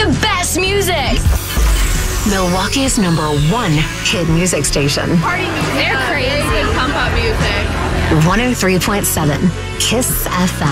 the best music. Milwaukee's #1 hit music station. Party music. They're crazy. Good pump up music. 103.7 KISS FM.